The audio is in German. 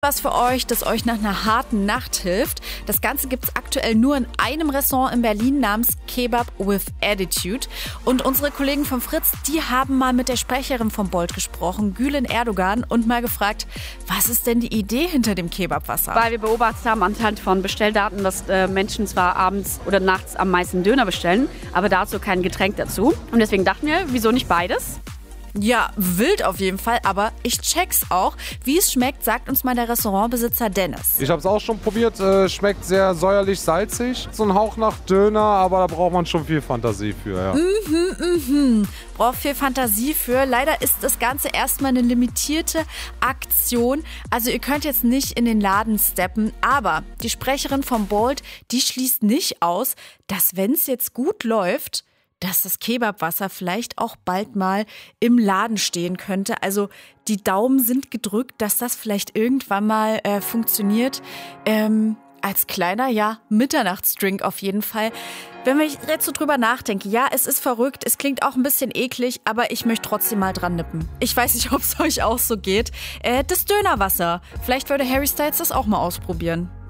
Was für euch, das euch nach einer harten Nacht hilft. Das Ganze gibt es aktuell nur in einem Restaurant in Berlin namens Kebab with Attitude. Und unsere Kollegen von Fritz, die haben mal mit der Sprecherin von Bolt gesprochen, Gülen Erdogan, und mal gefragt, was ist denn die Idee hinter dem Kebabwasser? Weil wir beobachtet haben anhand von Bestelldaten, dass Menschen zwar abends oder nachts am meisten Döner bestellen, aber dazu kein Getränk dazu. Und deswegen dachten wir, wieso nicht beides? Ja, wild auf jeden Fall, aber ich check's auch. Wie es schmeckt, sagt uns mal der Restaurantbesitzer Dennis. Ich habe es auch schon probiert, schmeckt sehr säuerlich, salzig. So ein Hauch nach Döner, aber da braucht man schon viel Fantasie für, ja. Braucht viel Fantasie für. Leider ist das Ganze erstmal eine limitierte Aktion. Also ihr könnt jetzt nicht in den Laden steppen, aber die Sprecherin von Bolt, die schließt nicht aus, dass wenn es jetzt gut läuft, dass das Kebabwasser vielleicht auch bald mal im Laden stehen könnte. Also die Daumen sind gedrückt, dass das vielleicht irgendwann mal funktioniert. Als kleiner, Mitternachtsdrink auf jeden Fall. Wenn ich jetzt so drüber nachdenke, ja, es ist verrückt, es klingt auch ein bisschen eklig, aber ich möchte trotzdem mal dran nippen. Ich weiß nicht, ob es euch auch so geht. Das Dönerwasser. Vielleicht würde Harry Styles das auch mal ausprobieren.